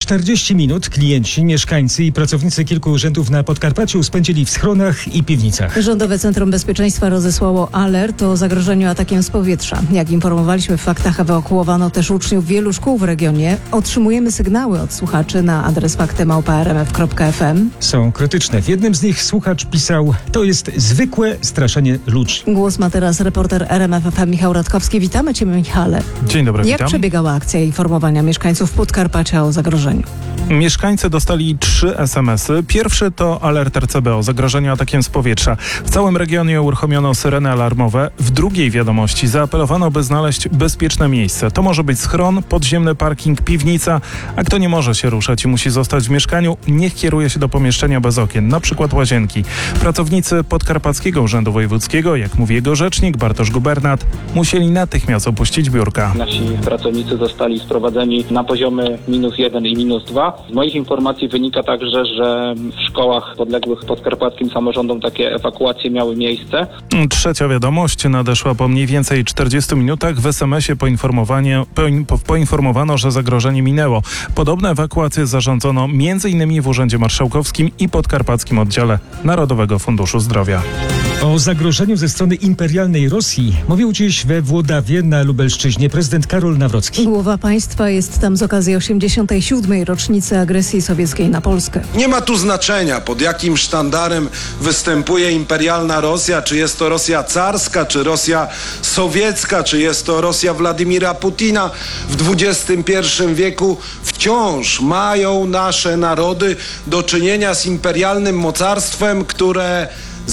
40 minut klienci, mieszkańcy i pracownicy kilku urzędów na Podkarpaciu spędzili w schronach i piwnicach. Rządowe Centrum Bezpieczeństwa rozesłało alert o zagrożeniu atakiem z powietrza. Jak informowaliśmy w faktach, ewakuowano też uczniów wielu szkół w regionie. Otrzymujemy sygnały od słuchaczy na adres fakty@rmf.fm. Są krytyczne. W jednym z nich słuchacz pisał: to jest zwykłe straszenie ludzi. Głos ma teraz reporter RMF FM Michał Radkowski. Witamy Cię, Michale. Dzień dobry, Jak witam. przebiegała akcja informowania mieszkańców Podkarpacia o zagrożeniu? Mieszkańcy dostali 3 SMS-y. Pierwszy to alert RCB o zagrożeniu atakiem z powietrza. W całym regionie uruchomiono syreny alarmowe. W drugiej wiadomości zaapelowano, by znaleźć bezpieczne miejsce. To może być schron, podziemny parking, piwnica, a kto nie może się ruszać i musi zostać w mieszkaniu, niech kieruje się do pomieszczenia bez okien, na przykład łazienki. Pracownicy Podkarpackiego Urzędu Wojewódzkiego, jak mówi jego rzecznik Bartosz Gubernat, musieli natychmiast opuścić biurka. Nasi pracownicy zostali sprowadzeni na poziomy -1 i -2. Z moich informacji wynika także, że w szkołach podległych podkarpackim samorządom takie ewakuacje miały miejsce. Trzecia wiadomość nadeszła po mniej więcej 40 minutach. W SMS-ie poinformowano, że zagrożenie minęło. Podobne ewakuacje zarządzono m.in. w Urzędzie Marszałkowskim i Podkarpackim Oddziale Narodowego Funduszu Zdrowia. O zagrożeniu ze strony imperialnej Rosji mówił dziś we Włodawie na Lubelszczyźnie prezydent Karol Nawrocki. Głowa państwa jest tam z okazji 87. rocznicy agresji sowieckiej na Polskę. Nie ma tu znaczenia, pod jakim sztandarem występuje imperialna Rosja, czy jest to Rosja carska, czy Rosja sowiecka, czy jest to Rosja Władimira Putina. W XXI wieku wciąż mają nasze narody do czynienia z imperialnym mocarstwem, które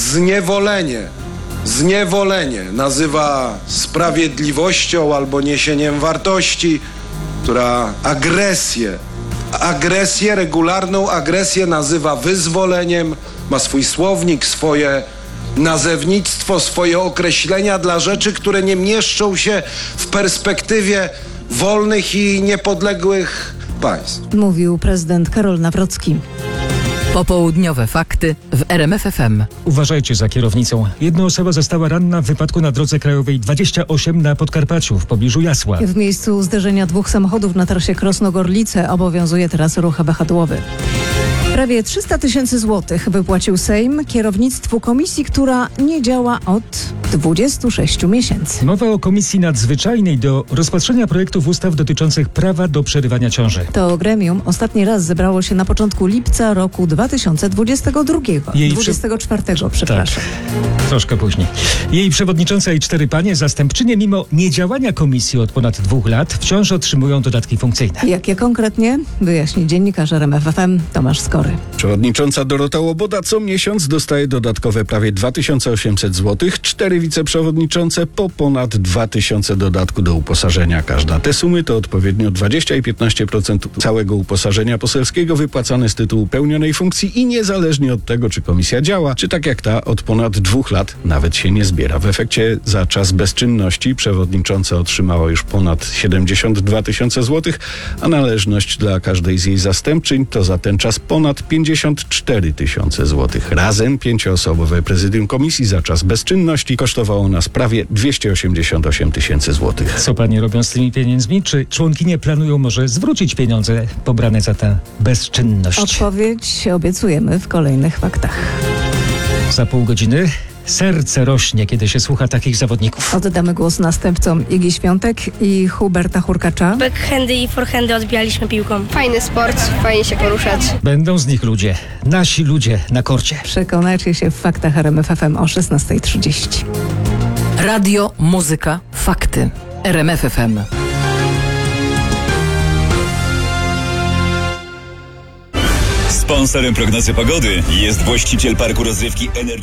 zniewolenie nazywa sprawiedliwością albo niesieniem wartości, która regularną agresję nazywa wyzwoleniem, ma swój słownik, swoje nazewnictwo, swoje określenia dla rzeczy, które nie mieszczą się w perspektywie wolnych i niepodległych państw. Mówił prezydent Karol Nawrocki. Popołudniowe fakty w RMF FM. Uważajcie za kierownicą. Jedna osoba została ranna w wypadku na drodze krajowej 28 na Podkarpaciu w pobliżu Jasła. W miejscu zderzenia 2 samochodów na trasie Krosno-Gorlice obowiązuje teraz ruch wahadłowy. Prawie 300 000 złotych wypłacił Sejm kierownictwu komisji, która nie działa od 26 miesięcy. Mowa o Komisji Nadzwyczajnej do rozpatrzenia projektów ustaw dotyczących prawa do przerywania ciąży. To gremium ostatni raz zebrało się na początku lipca roku 2022. 24, przepraszam. Tak, troszkę później. Jej przewodnicząca i 4 panie zastępczynie, mimo niedziałania komisji od ponad 2 lat, wciąż otrzymują dodatki funkcyjne. Jakie konkretnie? Wyjaśni dziennikarz RMF FM Tomasz Skory. Przewodnicząca Dorota Łoboda co miesiąc dostaje dodatkowe prawie 2800 zł, 4 wiceprzewodniczące po ponad 2000 dodatku do uposażenia każda. Te sumy to odpowiednio 20 i 15% całego uposażenia poselskiego wypłacane z tytułu pełnionej funkcji i niezależnie od tego, czy komisja działa, czy tak jak ta od ponad 2 lat nawet się nie zbiera. W efekcie za czas bezczynności przewodnicząca otrzymała już ponad 72 000 złotych, a należność dla każdej z jej zastępczyń to za ten czas ponad 54 000 złotych. Razem 5-osobowe prezydium komisji za czas bezczynności kosztowało nas prawie 288 000 złotych. Co panie robią z tymi pieniędzmi? Czy członkinie planują może zwrócić pieniądze pobrane za tę bezczynność? Odpowiedź obiecujemy w kolejnych faktach. Za pół godziny serce rośnie, kiedy się słucha takich zawodników. Oddamy głos następcom Igi Świątek i Huberta Hurkacza. Backhandy i forehandy odbijaliśmy piłką. Fajny sport, fajnie się poruszać. Będą z nich ludzie, nasi ludzie na korcie. Przekonacie się w faktach RMF FM o 16:30. Radio, muzyka, fakty. RMF FM. Sponsorem prognozy pogody jest właściciel parku rozrywki Energy.